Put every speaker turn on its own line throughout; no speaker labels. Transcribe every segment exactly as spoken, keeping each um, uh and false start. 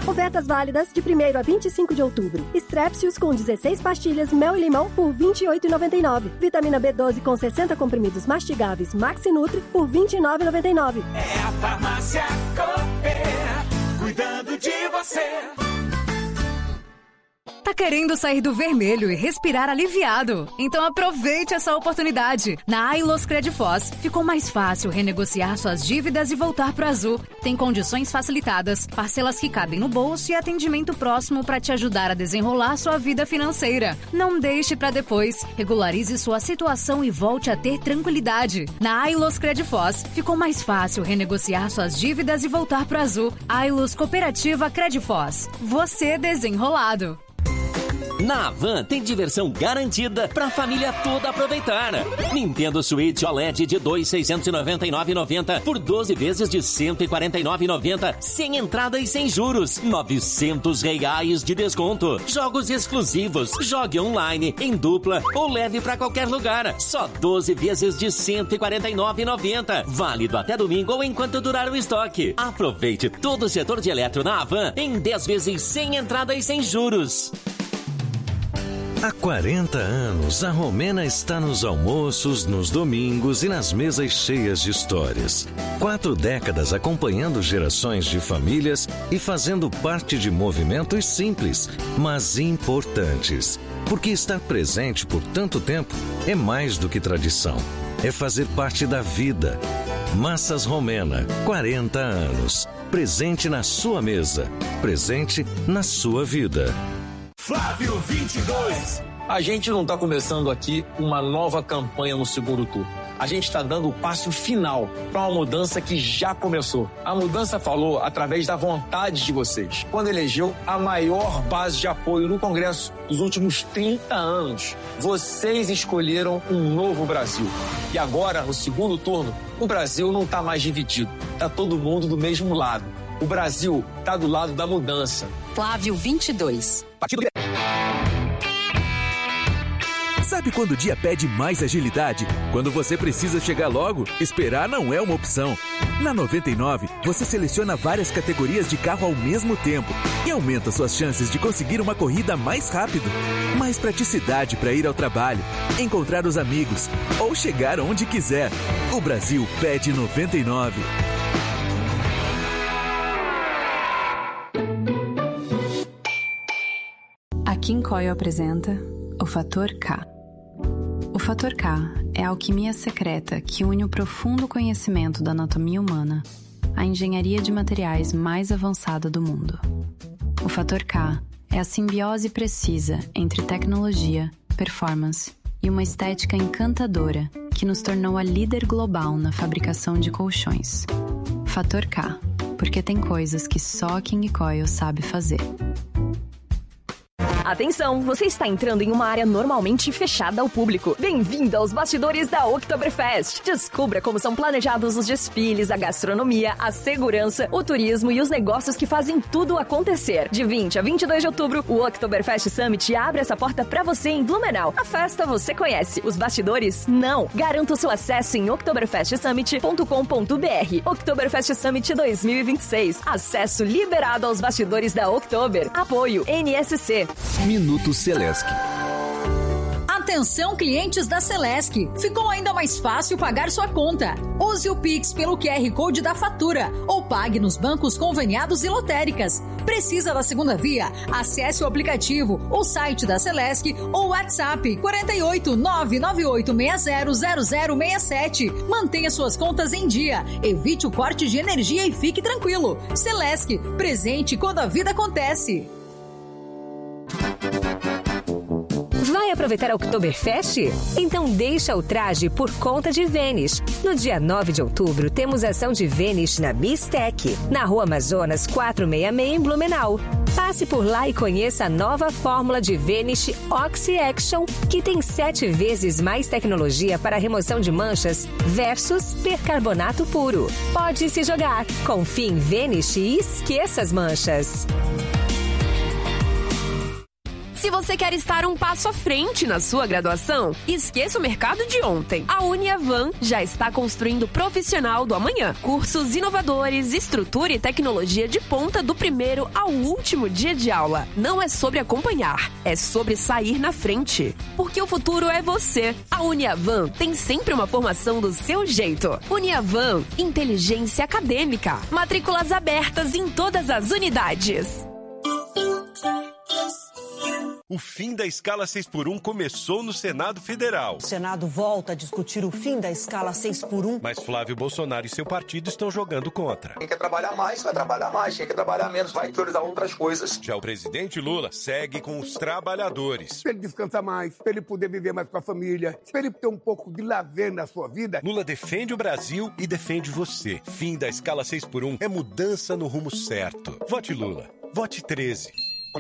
Ofertas válidas de primeiro a vinte e cinco de outubro. Strepsils com dezesseis pastilhas, mel e limão por vinte e oito reais e noventa e nove centavos. Vitamina B doze com sessenta comprimidos mastigáveis Maxi Nutri por vinte e nove reais e noventa e nove centavos.
É a Farmácia Cooper, cuidando de você.
Tá querendo sair do vermelho e respirar aliviado? Então aproveite essa oportunidade. Na Ailos Credfoz, ficou mais fácil renegociar suas dívidas e voltar pro azul. Tem condições facilitadas, parcelas que cabem no bolso e atendimento próximo para te ajudar a desenrolar sua vida financeira. Não deixe para depois. Regularize sua situação e volte a ter tranquilidade. Na Ailos Credfoz, ficou mais fácil renegociar suas dívidas e voltar pro azul. Ailos Cooperativa Credfoz. Você desenrolado.
Na Havan tem diversão garantida pra família toda aproveitar. Nintendo Switch O L E D de dois mil seiscentos e noventa e nove reais e noventa centavos por doze vezes de cento e quarenta e nove reais e noventa centavos, sem entrada e sem juros. novecentos reais de desconto. Jogos exclusivos. Jogue online, em dupla ou leve pra qualquer lugar. Só doze vezes de cento e quarenta e nove reais e noventa centavos. Válido até domingo ou enquanto durar o estoque. Aproveite todo o setor de eletro na Havan em dez vezes sem entrada e sem juros.
Há quarenta anos, a Romena está nos almoços, nos domingos e nas mesas cheias de histórias. Quatro décadas acompanhando gerações de famílias e fazendo parte de movimentos simples, mas importantes. Porque estar presente por tanto tempo é mais do que tradição. É fazer parte da vida. Massas Romena, quarenta anos. Presente na sua mesa. Presente na sua vida.
Flávio vinte e dois.
A gente não está começando aqui uma nova campanha no segundo turno. A gente está dando o passo final para uma mudança que já começou. A mudança falou através da vontade de vocês, quando elegeu a maior base de apoio no Congresso dos últimos trinta anos. Vocês escolheram um novo Brasil. E agora, no segundo turno, o Brasil não está mais dividido. Está todo mundo do mesmo lado. O Brasil está do lado da mudança.
Flávio vinte e dois.
Partido
Sabe quando o dia pede mais agilidade? Quando você precisa chegar logo, esperar não é uma opção. Na noventa e nove, você seleciona várias categorias de carro ao mesmo tempo e aumenta suas chances de conseguir uma corrida mais rápido. Mais praticidade para ir ao trabalho, encontrar os amigos ou chegar onde quiser. O Brasil pede noventa e nove.
A Kim Coil apresenta o Fator K. O Fator K é a alquimia secreta que une o profundo conhecimento da anatomia humana à engenharia de materiais mais avançada do mundo. O Fator K é a simbiose precisa entre tecnologia, performance e uma estética encantadora que nos tornou a líder global na fabricação de colchões. Fator K, porque tem coisas que só a King Coil sabe fazer.
Atenção, você está entrando em uma área normalmente fechada ao público. Bem-vindo aos bastidores da Oktoberfest. Descubra como são planejados os desfiles, a gastronomia, a segurança, o turismo e os negócios que fazem tudo acontecer. De vinte a vinte e dois de outubro, o Oktoberfest Summit abre essa porta pra você em Blumenau. A festa você conhece, os bastidores não. Garanta o seu acesso em oktoberfest summit ponto com ponto b r. Oktoberfest Summit dois mil e vinte e seis. Acesso liberado aos bastidores da Oktober. Apoio N S C.
Minuto Celesc.
Atenção, clientes da Celesc. Ficou ainda mais fácil pagar sua conta. Use o Pix pelo Q R Code da fatura ou pague nos bancos conveniados e lotéricas. Precisa da segunda via? Acesse o aplicativo, o site da Celesc ou o WhatsApp quatro oito nove nove oito seis zero zero zero seis sete. Mantenha suas contas em dia. Evite o corte de energia e fique tranquilo. Celesc, presente quando a vida acontece.
Vai aproveitar a Oktoberfest? Então deixa o traje por conta de Vênice. No dia nove de outubro, temos ação de Vênice na Bistec, na Rua Amazonas quatrocentos e sessenta e seis, em Blumenau. Passe por lá e conheça a nova fórmula de Vênice Oxy Action, que tem sete vezes mais tecnologia para remoção de manchas versus percarbonato puro. Pode se jogar. Confie em Vênice e esqueça as manchas.
Se
Se você quer estar um passo à frente na sua graduação, esqueça o mercado de ontem. A Uniavan já está construindo o profissional do amanhã. Cursos inovadores, estrutura e tecnologia de ponta do primeiro ao último dia de aula. Não é sobre acompanhar, é sobre sair na frente. Porque o futuro é você. A Uniavan tem sempre uma formação do seu jeito. Uniavan, inteligência acadêmica. Matrículas abertas em todas as unidades.
O fim da escala seis por um começou no Senado Federal.
O Senado volta a discutir o fim da escala seis por um.
Mas Flávio Bolsonaro e seu partido estão jogando contra.
Quem quer trabalhar mais, vai trabalhar mais. Quem quer trabalhar menos, vai priorizar outras coisas.
Já o presidente Lula segue com os trabalhadores.
Para ele descansar mais, para ele poder viver mais com a família, para ele ter um pouco de lazer na sua vida.
Lula defende o Brasil e defende você. Fim da escala seis por um é mudança no rumo certo. Vote Lula. Vote treze.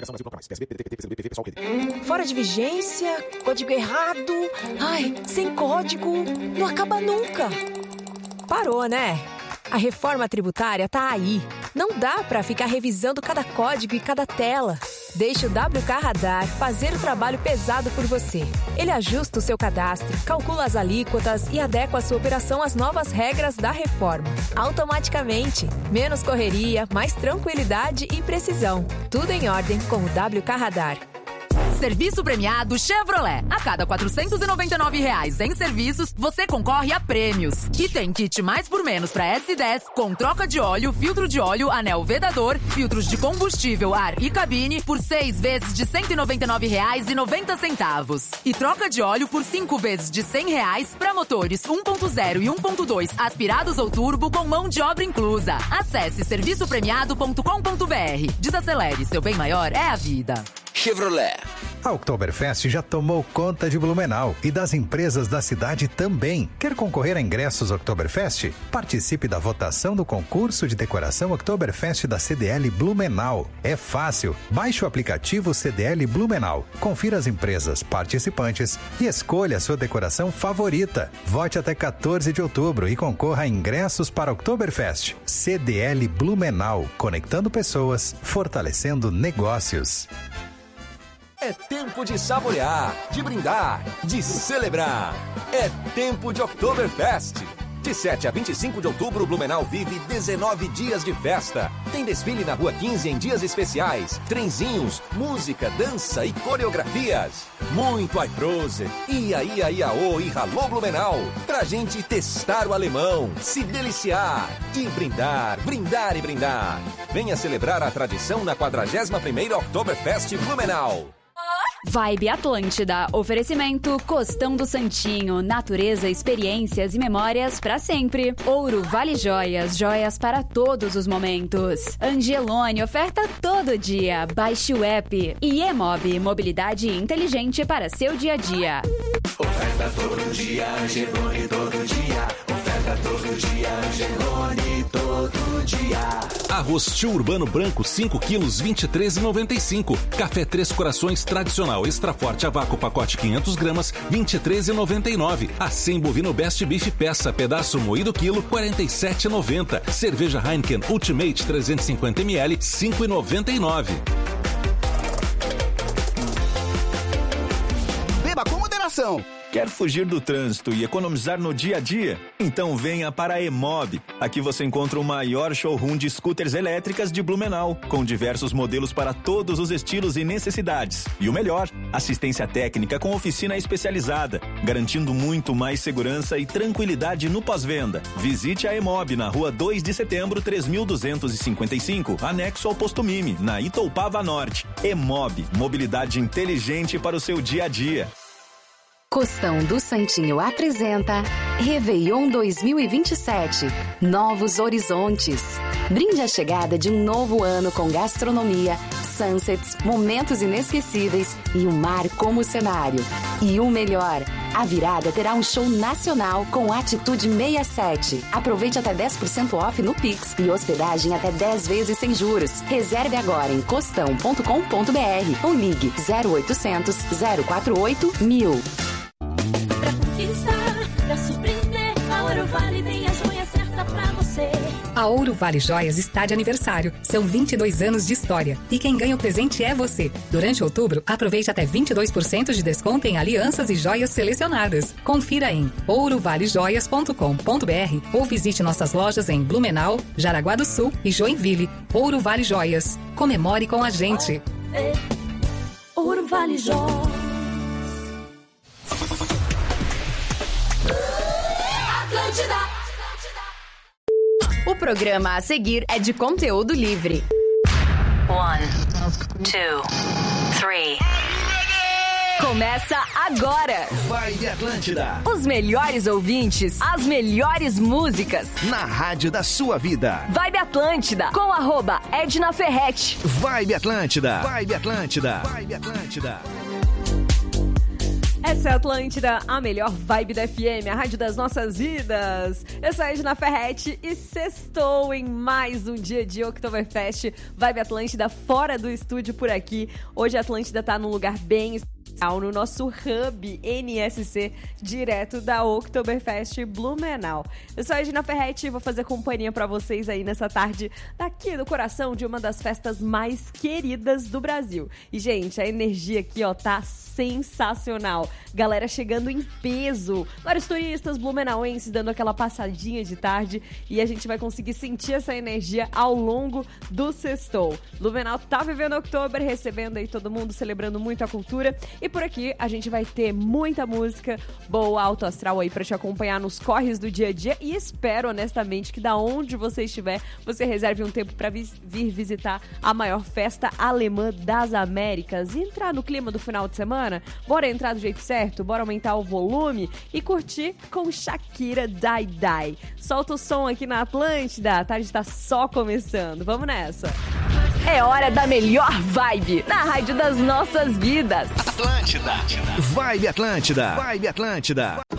Fora de vigência, código errado. Ai, sem código, não acaba nunca. Parou, né? A reforma tributária tá aí. Não dá pra ficar revisando cada código e cada tela. Deixe o W K Radar fazer o trabalho pesado por você. Ele ajusta o seu cadastro, calcula as alíquotas e adequa a sua operação às novas regras da reforma. Automaticamente. Menos correria, mais tranquilidade e precisão. Tudo em ordem com o W K Radar.
Serviço premiado Chevrolet. A cada quatrocentos e noventa e nove reais em serviços, você concorre a prêmios. E tem kit mais por menos para S dez, com troca de óleo, filtro de óleo, anel vedador, filtros de combustível, ar e cabine, por seis vezes de cento e noventa e nove reais e noventa centavos. E troca de óleo por cinco vezes de cem reais para motores um ponto zero e um ponto dois aspirados ou turbo com mão de obra inclusa. Acesse serviço premiado ponto com ponto b r. Desacelere, seu bem maior é a vida.
Chevrolet.
A Oktoberfest já tomou conta de Blumenau e das empresas da cidade também. Quer concorrer a ingressos Oktoberfest? Participe da votação do concurso de decoração Oktoberfest da C D L Blumenau. É fácil. Baixe o aplicativo C D L Blumenau. Confira as empresas participantes e escolha a sua decoração favorita. Vote até quatorze de outubro e concorra a ingressos para Oktoberfest. C D L Blumenau. Conectando pessoas, fortalecendo negócios.
É tempo de saborear, de brindar, de celebrar. É tempo de Oktoberfest. De sete a vinte e cinco de outubro, Blumenau vive dezenove dias de festa. Tem desfile na Rua quinze em dias especiais, trenzinhos, música, dança e coreografias. Muito Aiprose, Ia, Ia, Iaô e Alô Blumenau. Pra gente testar o alemão, se deliciar e brindar, brindar e brindar. Venha celebrar a tradição na quadragésima primeira Oktoberfest Blumenau.
Vibe Atlântida. Oferecimento Costão do Santinho. Natureza, experiências e memórias para sempre. Ouro Vale Joias. Joias para todos os momentos. Angelone. Oferta todo dia. Baixe o app. E Emob. Mobilidade inteligente para seu dia a dia.
Oferta todo dia. Angelone todo dia. Oferta todo dia. Angelone todo dia.
Arroz Tio Urbano Branco cinco quilos, vinte e três reais e noventa e cinco. Café Três Corações Tradicional Extra Forte a vácuo pacote quinhentas gramas, vinte e três reais e noventa e nove. Acém Bovino Best Beef Peça pedaço moído quilo, quarenta e sete reais e noventa. Cerveja Heineken Ultimate trezentos e cinquenta mililitros, cinco reais e noventa e nove.
Beba com moderação. Quer fugir do trânsito e economizar no dia a dia? Então venha para a Emob. Aqui você encontra o maior showroom de scooters elétricas de Blumenau, com diversos modelos para todos os estilos e necessidades. E o melhor, assistência técnica com oficina especializada, garantindo muito mais segurança e tranquilidade no pós-venda. Visite a Emob na Rua dois de setembro, três mil duzentos e cinquenta e cinco, anexo ao Posto Mimi, na Itoupava Norte. Emob, mobilidade inteligente para o seu dia a dia.
Costão do Santinho apresenta Réveillon dois mil e vinte e sete. Novos horizontes. Brinde a chegada de um novo ano com gastronomia, sunsets, momentos inesquecíveis e o mar como cenário. E o melhor, a virada terá um show nacional com Atitude sessenta e sete. Aproveite até dez por cento off no Pix e hospedagem até dez vezes sem juros. Reserve agora em costão ponto com ponto b r ou ligue zero oitocentos, zero quatro oito, mil.
Pra surpreender, a Ouro Vale tem a joia certa pra você.
A Ouro Vale Joias está de aniversário. São vinte e dois anos de história. E quem ganha o presente é você. Durante outubro, aproveite até vinte e dois por cento de desconto em alianças e joias selecionadas. Confira em ouro vale joias ponto com ponto b r ou visite nossas lojas em Blumenau, Jaraguá do Sul e Joinville. Ouro Vale Joias. Comemore com a gente.
Ouro Vale Joias. Atlântida.
O programa a seguir é de conteúdo livre.
One, two, three.
Começa agora.
Vibe Atlântida.
Os melhores ouvintes, as melhores músicas.
Na rádio da sua vida.
Vibe Atlântida, com arroba Edna Ferretti.
Vibe Atlântida. Vibe Atlântida. Vibe Atlântida.
Essa é a Atlântida, a melhor vibe da F M, a rádio das nossas vidas. Eu sou a Edna Ferretti e sextou em mais um dia de Oktoberfest. Vibe Atlântida fora do estúdio por aqui. Hoje a Atlântida tá num lugar bem especial, no nosso hub N S C, direto da Oktoberfest Blumenau. Eu sou a Edna Ferretti e vou fazer companhia pra vocês aí nessa tarde, daqui do coração de uma das festas mais queridas do Brasil. E, gente, a energia aqui, ó, tá sensacional. Galera chegando em peso. Vários turistas blumenauenses dando aquela passadinha de tarde e a gente vai conseguir sentir essa energia ao longo do sextou. Blumenau tá vivendo outubro, recebendo aí todo mundo, celebrando muito a cultura. E por aqui a gente vai ter muita música boa, alto astral aí pra te acompanhar nos corres do dia a dia. E espero, honestamente, que da onde você estiver, você reserve um tempo pra vir visitar a maior festa alemã das Américas e entrar no clima do final de semana. Bora entrar do jeito certo, bora aumentar o volume e curtir com Shakira Die Die. Solta o som aqui na Atlântida, a tarde tá só começando, vamos nessa. É hora da melhor vibe na rádio das nossas vidas.
Atlântida. Vibe Atlântida. Vibe Atlântida.